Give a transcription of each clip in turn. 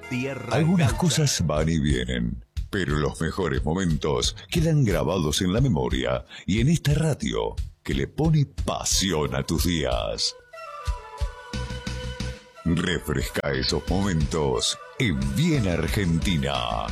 Algunas cosas van y vienen, pero los mejores momentos quedan grabados en la memoria y en esta radio que le pone pasión a tus días. Refresca esos momentos en Bien Argentina.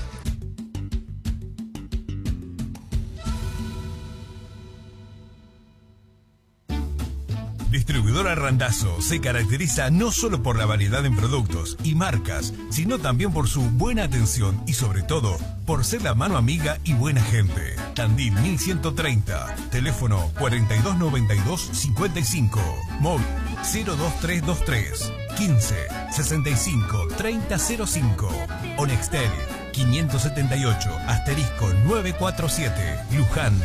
Distribuidora Randazzo se caracteriza no solo por la variedad en productos y marcas, sino también por su buena atención y sobre todo por ser la mano amiga y buena gente. Tandil 1130, teléfono 4292-55, móvil 02323 15 65 3005, o Nextel 578 *947, Luján.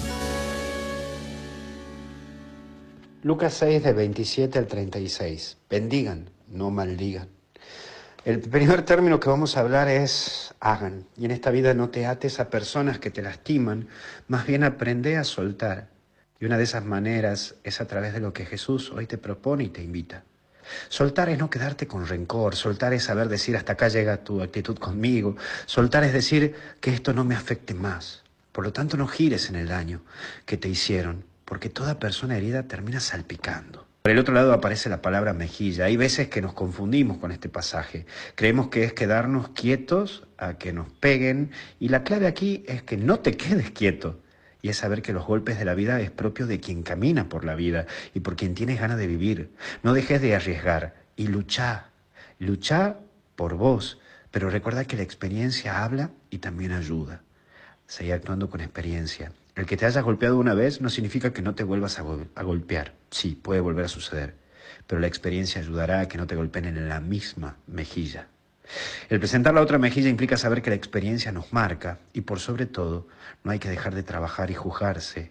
Lucas 6, de 27 al 36. Bendigan, no maldigan. El primer término que vamos a hablar es hagan. Y en esta vida no te ates a personas que te lastiman, más bien aprende a soltar. Y una de esas maneras es a través de lo que Jesús hoy te propone y te invita. Soltar es no quedarte con rencor, soltar es saber decir hasta acá llega tu actitud conmigo, soltar es decir que esto no me afecte más. Por lo tanto, no gires en el daño que te hicieron, porque toda persona herida termina salpicando. Por el otro lado aparece la palabra mejilla. Hay veces que nos confundimos con este pasaje. Creemos que es quedarnos quietos a que nos peguen, y la clave aquí es que no te quedes quieto. Y es saber que los golpes de la vida es propio de quien camina por la vida y por quien tienes ganas de vivir. No dejes de arriesgar y luchá. Luchá por vos, pero recuerda que la experiencia habla y también ayuda. Seguí actuando con experiencia. El que te hayas golpeado una vez no significa que no te vuelvas a golpear. Sí, puede volver a suceder, pero la experiencia ayudará a que no te golpeen en la misma mejilla. El presentar la otra mejilla implica saber que la experiencia nos marca y, por sobre todo, no hay que dejar de trabajar y jugarse,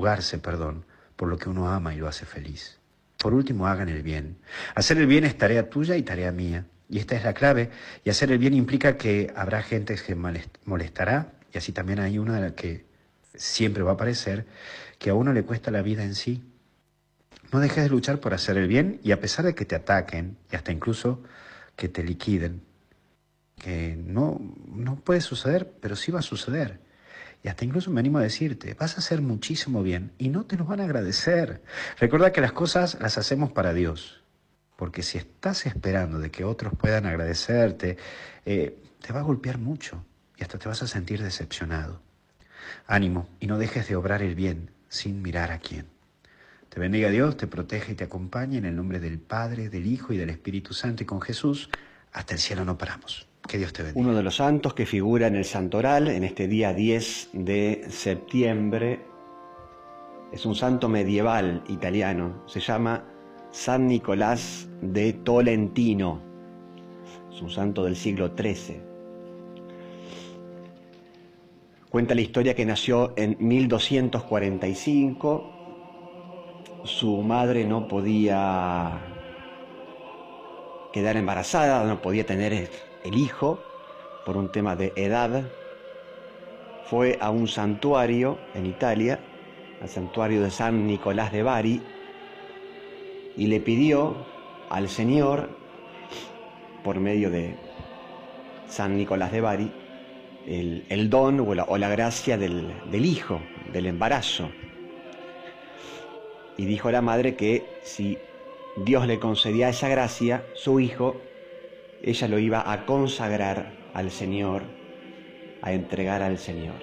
por lo que uno ama y lo hace feliz. Por último, hagan el bien. Hacer el bien es tarea tuya y tarea mía. Y esta es la clave. Y hacer el bien implica que habrá gente que molestará, y así también hay una de la que siempre va a aparecer, que a uno le cuesta la vida en sí. No dejes de luchar por hacer el bien, y a pesar de que te ataquen y hasta incluso que te liquiden, que no puede suceder, pero sí va a suceder. Y hasta incluso me animo a decirte, vas a hacer muchísimo bien y no te lo van a agradecer. Recuerda que las cosas las hacemos para Dios, porque si estás esperando de que otros puedan agradecerte, te va a golpear mucho y hasta te vas a sentir decepcionado. Ánimo y no dejes de obrar el bien sin mirar a quién. Te bendiga Dios, te protege y te acompañe en el nombre del Padre, del Hijo y del Espíritu Santo, y con Jesús hasta el cielo no paramos. Que Dios te bendiga. Uno de los santos que figura en el santoral en este día 10 de septiembre es un santo medieval italiano. Se llama San Nicolás de Tolentino. Es un santo del siglo XIII. Cuenta la historia que nació en 1245. Su madre no podía quedar embarazada, no podía tener el hijo por un tema de edad. Fue a un santuario en Italia, al santuario de San Nicolás de Bari, y le pidió al Señor, por medio de San Nicolás de Bari, el don o la gracia del hijo, del embarazo. Y dijo la madre que si Dios le concedía esa gracia, su hijo, ella lo iba a consagrar al Señor, a entregar al Señor.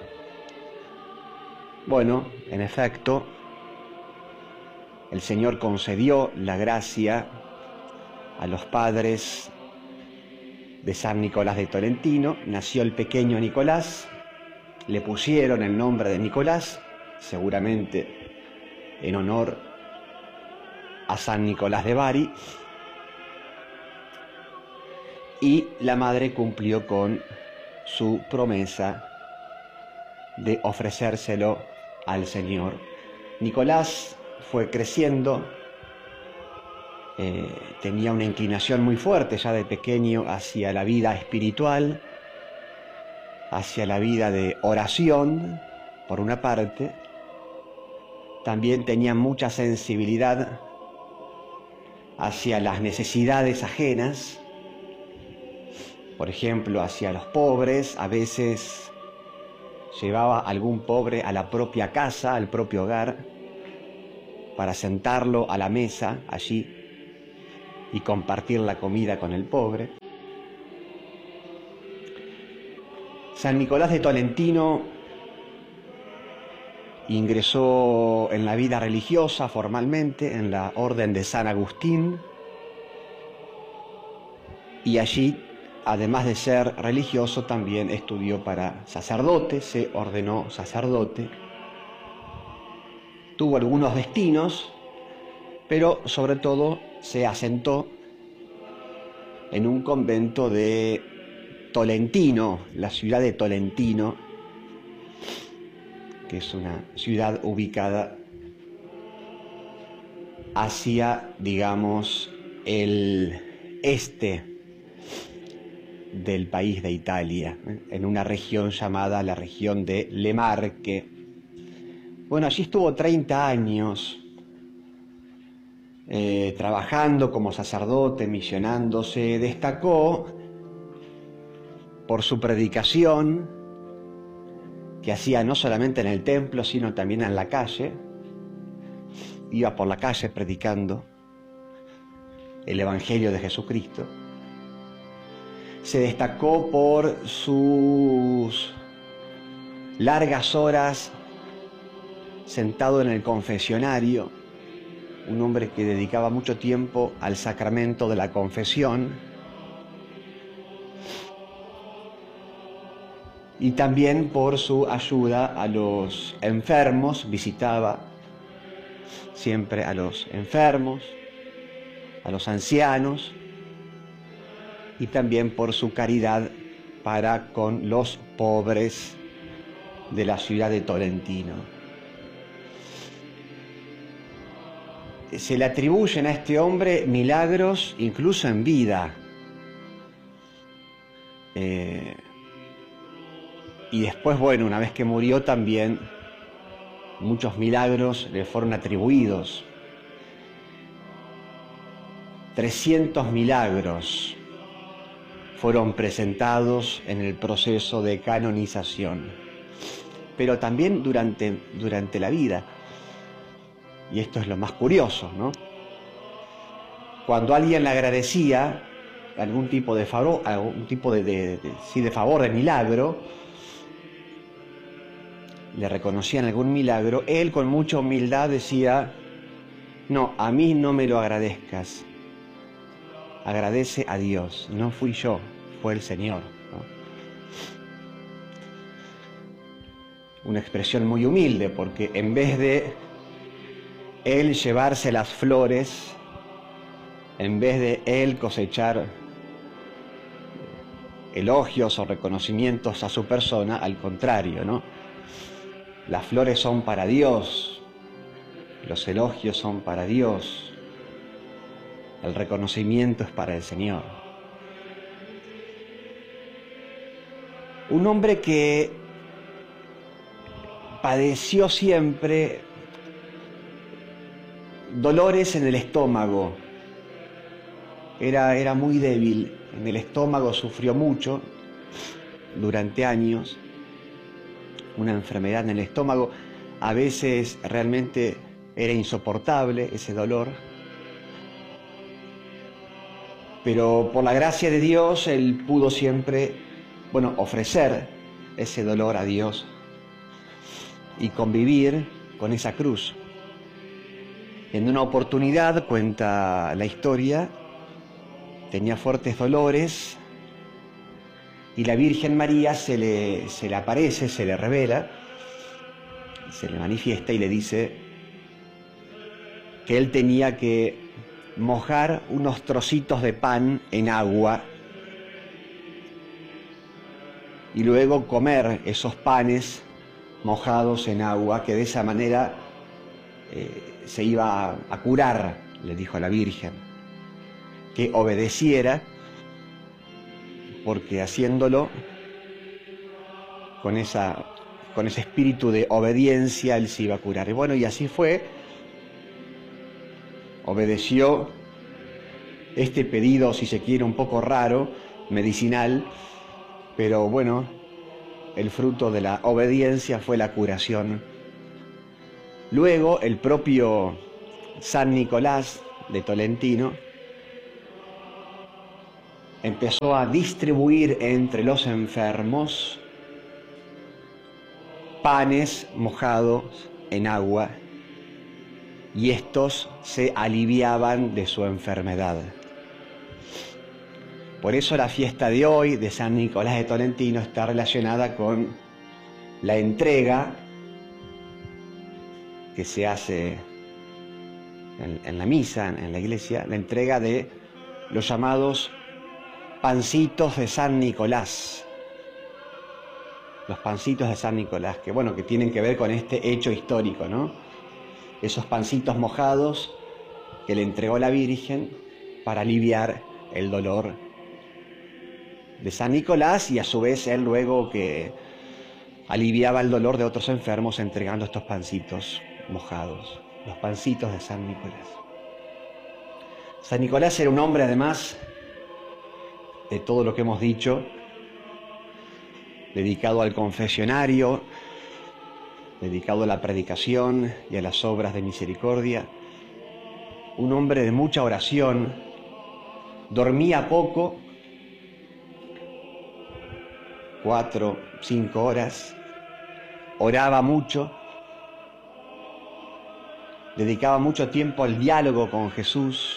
Bueno, en efecto, el Señor concedió la gracia a los padres de San Nicolás de Tolentino. Nació el pequeño Nicolás, le pusieron el nombre de Nicolás, seguramente en honor a San Nicolás de Bari, y la madre cumplió con su promesa de ofrecérselo al Señor. Nicolás fue creciendo, tenía una inclinación muy fuerte ya de pequeño hacia la vida espiritual, hacia la vida de oración, por una parte. También tenía mucha sensibilidad hacia las necesidades ajenas, por ejemplo, hacia los pobres. A veces llevaba a algún pobre a la propia casa, al propio hogar, para sentarlo a la mesa allí y compartir la comida con el pobre. San Nicolás de Tolentino ingresó en la vida religiosa formalmente en la Orden de San Agustín, y allí, además de ser religioso, también estudió para sacerdote, se ordenó sacerdote. Tuvo algunos destinos, pero sobre todo se asentó en un convento de Tolentino, la ciudad de Tolentino, que es una ciudad ubicada hacia, digamos, el este del país de Italia, en una región llamada la región de Le Marche. Bueno, allí estuvo 30 años trabajando como sacerdote, misionándose. Destacó por su predicación, que hacía no solamente en el templo, sino también en la calle. Iba por la calle predicando el Evangelio de Jesucristo. Se destacó por sus largas horas sentado en el confesionario, un hombre que dedicaba mucho tiempo al sacramento de la confesión, y también por su ayuda a los enfermos. Visitaba siempre a los enfermos, a los ancianos, y también por su caridad para con los pobres de la ciudad de Tolentino. Se le atribuyen a este hombre milagros incluso en vida. Y después, bueno, una vez que murió también, muchos milagros le fueron atribuidos. 300 milagros fueron presentados en el proceso de canonización, pero también durante la vida. Y esto es lo más curioso, ¿no? Cuando alguien le agradecía algún tipo de favor, de favor, de milagro, le reconocían algún milagro, él con mucha humildad decía: no, a mí no me lo agradezcas, agradece a Dios, no fui yo, fue el Señor, ¿no? Una expresión muy humilde, porque en vez de él llevarse las flores, en vez de él cosechar elogios o reconocimientos a su persona, al contrario, ¿no? Las flores son para Dios, los elogios son para Dios, el reconocimiento es para el Señor. Un hombre que padeció siempre dolores en el estómago. Era muy débil en el estómago, sufrió mucho durante años, una enfermedad en el estómago. A veces realmente era insoportable ese dolor, pero por la gracia de Dios él pudo siempre, ofrecer ese dolor a Dios y convivir con esa cruz. En una oportunidad, cuenta la historia, tenía fuertes dolores y la Virgen María se le aparece, se le revela, se le manifiesta y le dice que él tenía que mojar unos trocitos de pan en agua y luego comer esos panes mojados en agua, que de esa manera se iba a curar. Le dijo a la Virgen que obedeciera, porque haciéndolo con ese espíritu de obediencia él se iba a curar. Y así fue. Obedeció este pedido, si se quiere, un poco raro, medicinal, pero bueno, el fruto de la obediencia fue la curación. Luego el propio San Nicolás de Tolentino empezó a distribuir entre los enfermos panes mojados en agua, y estos se aliviaban de su enfermedad. Por eso la fiesta de hoy de San Nicolás de Tolentino está relacionada con la entrega que se hace en la misa, en la iglesia, la entrega de los llamados pancitos de San Nicolás. Los pancitos de San Nicolás, que bueno, que tienen que ver con este hecho histórico, ¿no? Esos pancitos mojados que le entregó la Virgen para aliviar el dolor de San Nicolás, y a su vez él luego que aliviaba el dolor de otros enfermos entregando estos pancitos mojados, los pancitos de San Nicolás. San Nicolás era un hombre, además de todo lo que hemos dicho, dedicado al confesionario, dedicado a la predicación y a las obras de misericordia, un hombre de mucha oración, dormía poco, 4, 5 horas, oraba mucho, dedicaba mucho tiempo al diálogo con Jesús.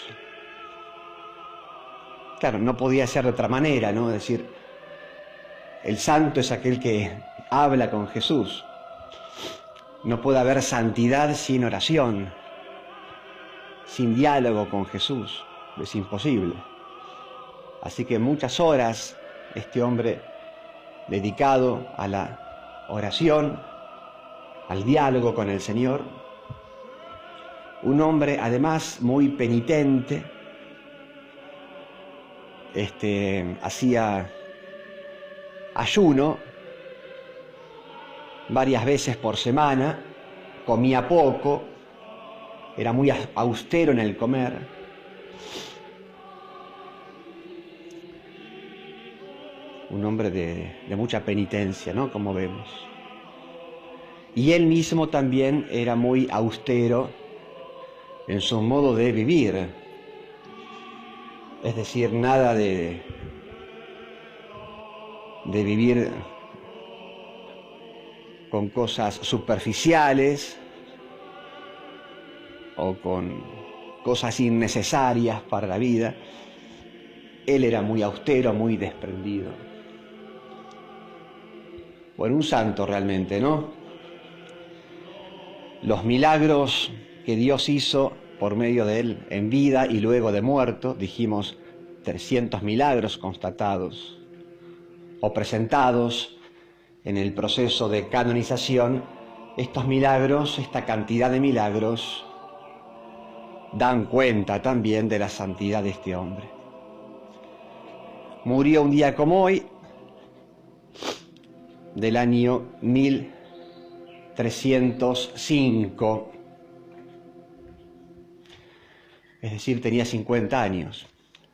Claro, no podía ser de otra manera, ¿no? Es decir, el santo es aquel que habla con Jesús. No puede haber santidad sin oración, sin diálogo con Jesús. Es imposible. Así que muchas horas este hombre dedicado a la oración, al diálogo con el Señor. Un hombre además muy penitente, hacía ayuno varias veces por semana, comía poco, era muy austero en el comer. Un hombre de mucha penitencia, ¿no? Como vemos. Y él mismo también era muy austero en su modo de vivir. Es decir, nada de vivir con cosas superficiales o con cosas innecesarias para la vida. Él era muy austero, muy desprendido. Bueno, un santo realmente, ¿no? Los milagros que Dios hizo por medio de él en vida y luego de muerto, dijimos 300 milagros constatados o presentados en el proceso de canonización. Estos milagros, esta cantidad de milagros, dan cuenta también de la santidad de este hombre. Murió un día como hoy, del año 1305, es decir, tenía 50 años.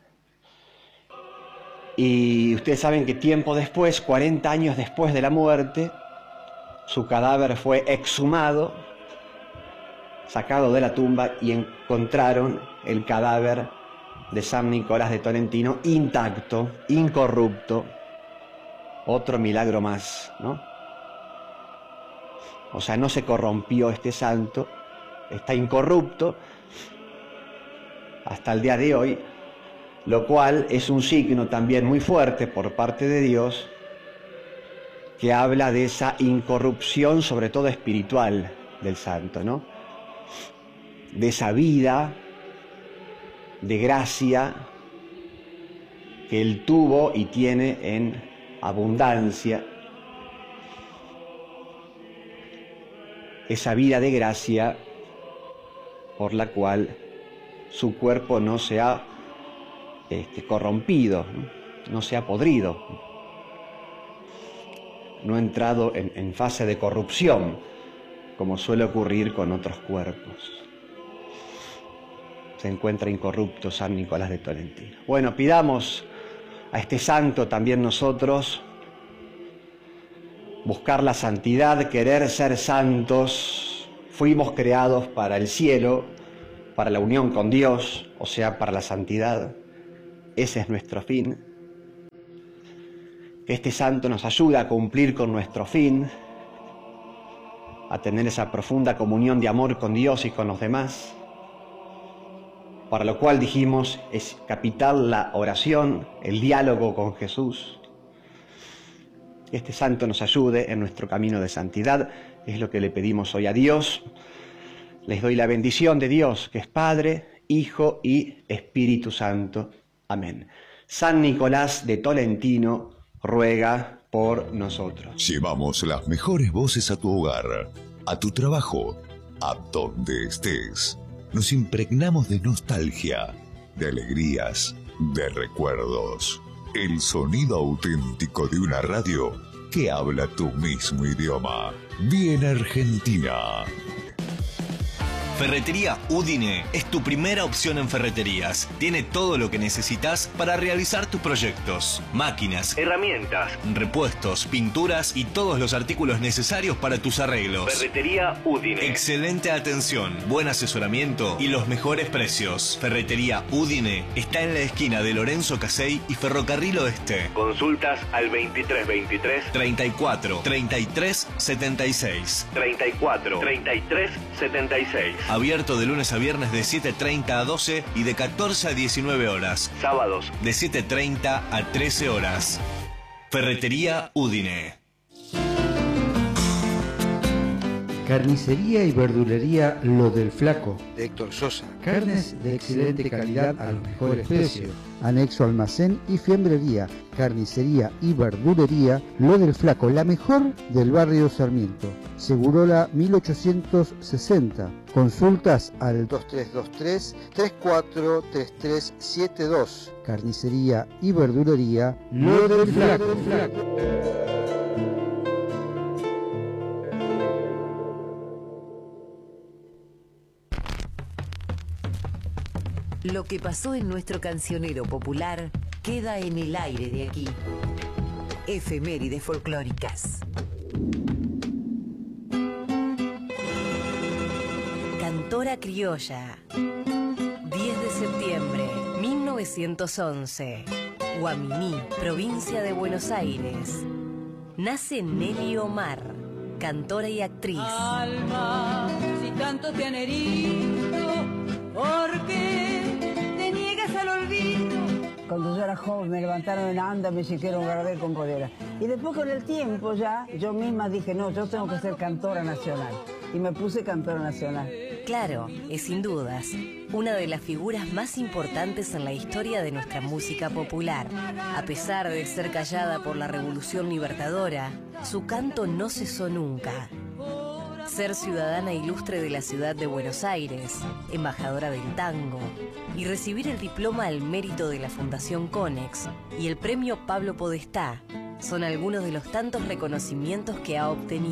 Y ustedes saben que tiempo después, 40 años después de la muerte, su cadáver fue exhumado, sacado de la tumba, y encontraron el cadáver de San Nicolás de Tolentino intacto, incorrupto. Otro milagro más, ¿no? O sea, no se corrompió este santo, está incorrupto hasta el día de hoy, lo cual es un signo también muy fuerte por parte de Dios, que habla de esa incorrupción, sobre todo espiritual, del santo, ¿no? De esa vida de gracia que él tuvo y tiene en abundancia, esa vida de gracia por la cual su cuerpo no se ha corrompido, no se ha podrido, no ha entrado en fase de corrupción, como suele ocurrir con otros cuerpos. Se encuentra incorrupto San Nicolás de Tolentino. Bueno, pidamos a este santo también nosotros, buscar la santidad, querer ser santos. Fuimos creados para el cielo, para la unión con Dios, o sea, para la santidad. Ese es nuestro fin. Este santo nos ayuda a cumplir con nuestro fin, a tener esa profunda comunión de amor con Dios y con los demás, para lo cual dijimos es capital la oración, el diálogo con Jesús. Este santo nos ayude en nuestro camino de santidad, es lo que le pedimos hoy a Dios. Les doy la bendición de Dios, que es Padre, Hijo y Espíritu Santo. Amén. San Nicolás de Tolentino ruega por nosotros. Llevamos las mejores voces a tu hogar, a tu trabajo, a donde estés. Nos impregnamos de nostalgia, de alegrías, de recuerdos. El sonido auténtico de una radio que habla tu mismo idioma. Bien Argentina. Ferretería Udine es tu primera opción en ferreterías. Tiene todo lo que necesitas para realizar tus proyectos. Máquinas, herramientas, repuestos, pinturas y todos los artículos necesarios para tus arreglos. Ferretería Udine. Excelente atención, buen asesoramiento y los mejores precios. Ferretería Udine está en la esquina de Lorenzo Casey y Ferrocarril Oeste. Consultas al 2323 34 33 76. 34 33 76. Abierto de lunes a viernes de 7:30 a 12 y de 14 a 19 horas. Sábados de 7:30 a 13 horas. Ferretería Udine. Carnicería y verdulería Lo del Flaco, de Héctor Sosa. carnes de excelente calidad a los mejores precios. Anexo almacén y fiambrería, carnicería y verdulería Lo del Flaco, la mejor del barrio Sarmiento. Segurola 1860. Consultas al 2323-343372. Carnicería y verdulería Lo del Flaco. Lo que pasó en nuestro cancionero popular queda en el aire de aquí. Efemérides folclóricas. Cantora criolla. 10 de septiembre, 1911. Guaminí, provincia de Buenos Aires. Nace Nelly Omar, cantora y actriz. Alma, si tanto te han herido, ¿por qué te niegas al olvido? Cuando yo era joven me levantaron en anda, me hicieron Gardel con cólera. Y después con el tiempo ya, yo misma dije, no, yo tengo que ser cantora nacional. Y me puse cantora nacional. Claro, es sin dudas una de las figuras más importantes en la historia de nuestra música popular. A pesar de ser callada por la Revolución Libertadora, su canto no cesó nunca. Ser ciudadana ilustre de la ciudad de Buenos Aires, embajadora del tango, y recibir el diploma al mérito de la Fundación Conex y el premio Pablo Podestá son algunos de los tantos reconocimientos que ha obtenido.